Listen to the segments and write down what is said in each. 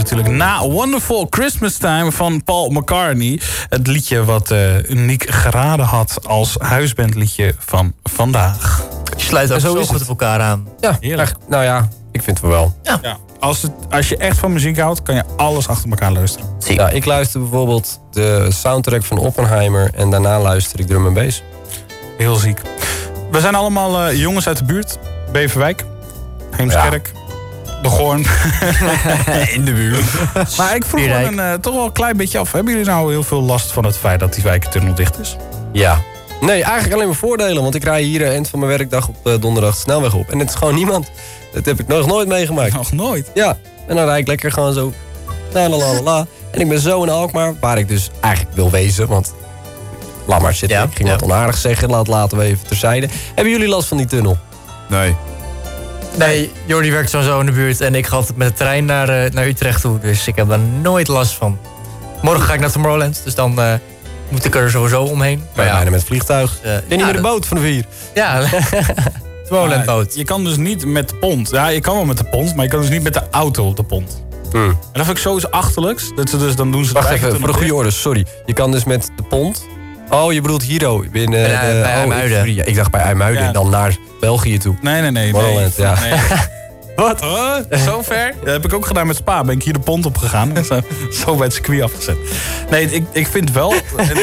Natuurlijk na Wonderful Christmas Time van Paul McCartney. Het liedje wat Nick geraden had als huisbandliedje van vandaag. Je sluit ook zo goed op elkaar aan. Ja, nou ja, ik vind het wel. Ja. Als je echt van muziek houdt, kan je alles achter elkaar luisteren. Ja, ik luister bijvoorbeeld de soundtrack van Oppenheimer en daarna luister ik drum en bass. Heel ziek. We zijn allemaal jongens uit de buurt. Beverwijk, Heemskerk, De Goorn. In de buurt. Maar ik vroeg toch wel een klein beetje af. Hebben jullie nou heel veel last van het feit dat die wijkentunnel dicht is? Ja. Nee, eigenlijk alleen maar voordelen. Want ik rij hier eind van mijn werkdag op donderdag de snelweg op. En het is gewoon niemand. Dat heb ik nog nooit meegemaakt. Nog nooit? Ja. En dan rijd ik lekker gewoon zo. La. En ik ben zo in Alkmaar, waar ik dus eigenlijk wil wezen. Want laat maar zitten. Ik ging wat onaardig zeggen. Laten we even terzijde. Hebben jullie last van die tunnel? Nee, Jordi werkt sowieso in de buurt. En ik ga altijd met de trein naar Utrecht toe. Dus ik heb daar nooit last van. Morgen ga ik naar Tomorrowland. Dus dan moet ik er sowieso omheen. Maar bijna met het vliegtuig. Niet met de boot van de 4. Ja, Tomorrowlandboot. Je kan dus niet met de pont. Ja, je kan wel met de pont, maar je kan dus niet met de auto op de pont. En dat vind ik sowieso achterlijks. Dat ze dus, dan doen ze wacht even, voor de goede orde, sorry. Je kan dus met de pont... Oh, je bedoelt Hiro. Bij IJmuiden. Ik dacht bij IJmuiden en dan naar België toe. Nee. Tomorrowland, nee. Wat? Zo ver? Dat heb ik ook gedaan met Spa. Ben ik hier de pont op gegaan. Zo bij het circuit afgezet. Nee, ik vind wel...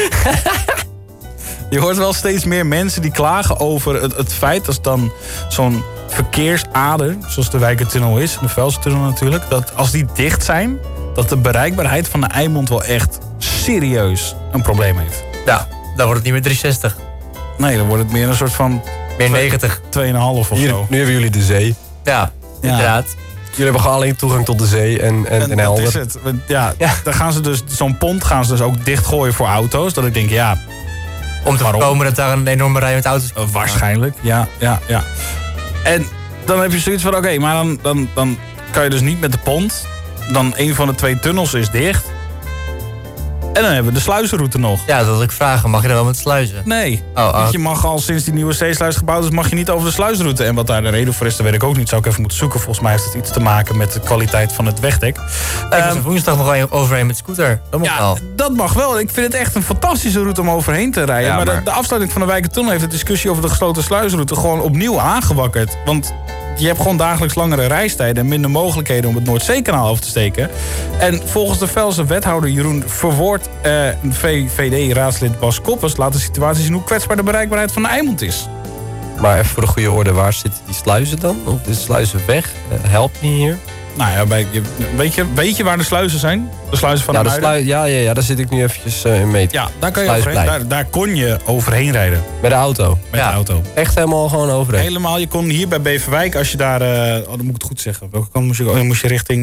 Je hoort wel steeds meer mensen die klagen over het feit... dat dan zo'n verkeersader, zoals de Wijkertunnel is... de Velsertunnel natuurlijk... dat als die dicht zijn... dat de bereikbaarheid van de Eimond wel echt serieus een probleem heeft. Ja, dan wordt het niet meer 360. Nee, dan wordt het meer een soort van... Meer 90. 2,5 of zo. Nu hebben jullie de zee. Ja, inderdaad. Jullie hebben gewoon alleen toegang tot de zee en helder. Dat is het. Ja. Dan gaan ze dus... Zo'n pont gaan ze dus ook dichtgooien voor auto's. Dat ik denk, ja... Om te voorkomen dat daar een enorme rij met auto's komt. Waarschijnlijk, ja. En dan heb je zoiets van, oké, maar dan kan je dus niet met de pont. Dan een van de 2 tunnels is dicht. En dan hebben we de sluizenroute nog. Ja, dat wil ik vragen. Mag je er wel met sluizen? Nee. Want je mag al sinds die nieuwe zeesluis gebouwd is... mag je niet over de sluisroute. En wat daar de reden voor is, dat weet ik ook niet. Zou ik even moeten zoeken. Volgens mij heeft het iets te maken met de kwaliteit van het wegdek. Ik was woensdag nog wel overheen met scooter. Dat mag wel. Dat mag wel. Ik vind het echt een fantastische route om overheen te rijden. Ja, maar de afsluiting van de Wijkertunnel heeft de discussie over de gesloten sluisroute gewoon opnieuw aangewakkerd. Want je hebt gewoon dagelijks langere reistijden en minder mogelijkheden om het Noordzeekanaal over te steken. En volgens de Velse wethouder Jeroen Verwoord, VVD-raadslid Bas Koppers, laat de situatie zien hoe kwetsbaar de bereikbaarheid van de Eimond is. Maar even voor de goede orde, waar zitten die sluizen dan? Of de sluizenweg? Helpt niet hier? Nou ja, weet je waar de sluizen zijn? De sluizen van de Muiden? Ja, daar zit ik nu eventjes in mee. Ja, daar kan je overheen. Daar kon je overheen rijden. Met de auto? Met de auto. Echt helemaal gewoon overheen? Helemaal. Je kon hier bij Beverwijk, als je daar... dan moet ik het goed zeggen. Welke kant moest je? Dan moest je richting...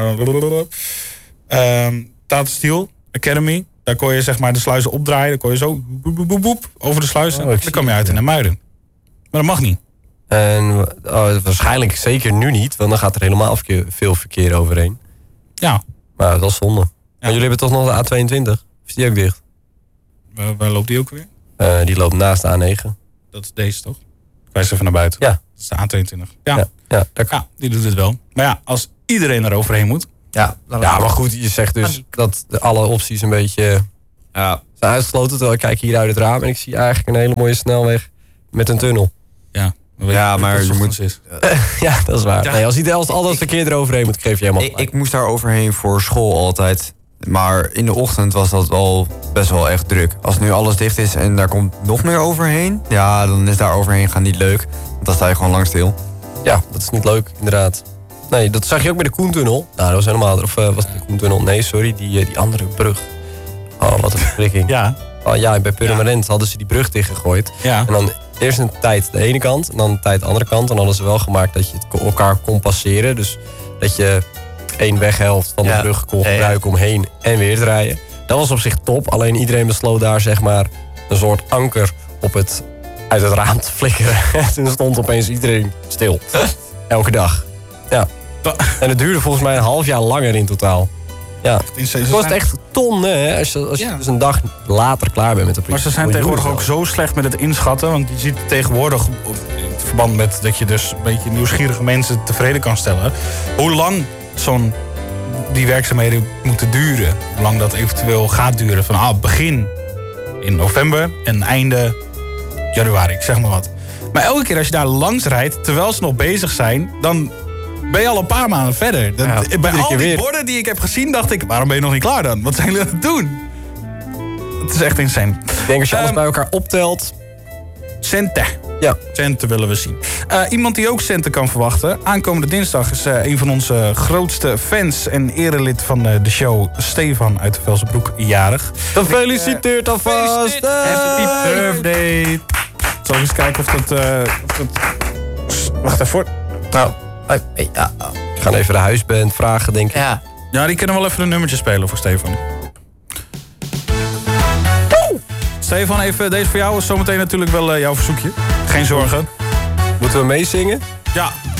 Tata Steel Academy. Daar kon je zeg maar de sluizen opdraaien. Dan kon je zo boep, over de sluizen. Dan kwam je uit in de Muiden. Maar dat mag niet. En waarschijnlijk zeker nu niet, want dan gaat er helemaal veel verkeer overheen. Ja. Maar dat is zonde. Ja. Maar jullie hebben toch nog de A22? Of is die ook dicht? Waar loopt die ook weer? Die loopt naast de A9. Dat is deze toch? Wijs even naar buiten. Ja. Dat is de A22. Ja, die doet het wel. Maar ja, als iedereen er overheen moet. Ja, maar goed, je zegt dus dat alle opties een beetje zijn uitgesloten. Terwijl ik kijk hier uit het raam en ik zie eigenlijk een hele mooie snelweg met een tunnel. Ja, maar je moet... Ja, dat is waar. Ja. Nee, als al dat verkeer eroverheen moet, geef je helemaal... Ik moest daar overheen voor school altijd. Maar in de ochtend was dat al best wel echt druk. Als nu alles dicht is en daar komt nog meer overheen... ja, dan is daar overheen gaan niet leuk. Want dan sta je gewoon lang stil. Ja, dat is niet leuk, inderdaad. Nee, dat zag je ook bij de Koentunnel. Nou, dat was helemaal... Of was het de Koentunnel? Nee, sorry, die andere brug. Oh, wat een verschrikking. Bij Purmerend hadden ze die brug dichtgegooid. Ja. En dan eerst een tijd de ene kant en dan een tijd de andere kant. En dan hadden ze wel gemaakt dat je het elkaar kon passeren. Dus dat je 1 weghelft van de brug kon gebruiken om heen en weer te rijden. Dat was op zich top. Alleen iedereen besloot daar zeg maar een soort anker uit het raam te flikkeren. En toen stond opeens iedereen stil. Elke dag. Ja. En het duurde volgens mij een half jaar langer in totaal. Ja, het kost echt tonnen hè, als je dus een dag later klaar bent met de politie. Maar ze zijn tegenwoordig ook zo slecht met het inschatten. Want je ziet tegenwoordig, in verband met dat je dus een beetje nieuwsgierige mensen tevreden kan stellen. Hoe lang zo'n die werkzaamheden moeten duren. Hoe lang dat eventueel gaat duren. Van begin in november en einde januari, ik zeg maar wat. Maar elke keer als je daar langs rijdt, terwijl ze nog bezig zijn, dan ben je al een paar maanden verder. Bij al die borden die ik heb gezien, dacht ik, waarom ben je nog niet klaar dan? Wat zijn jullie aan het doen? Het is echt insane. Ik denk als je alles bij elkaar optelt. Centen. Ja. Centen willen we zien. Iemand die ook centen kan verwachten. Aankomende dinsdag is een van onze grootste fans en erelid van de show, Stefan uit de Velsenbroek, jarig. Gefeliciteerd alvast. Happy birthday. Ik zal eens kijken of dat... Wacht even. Nou, ja. We gaan even de huisband vragen, denk ik. Ja, die kunnen wel even een nummertje spelen voor Stefan. Stefan, even deze voor jou. Is zometeen natuurlijk wel jouw verzoekje. Geen zorgen. Moeten we meezingen? Ja.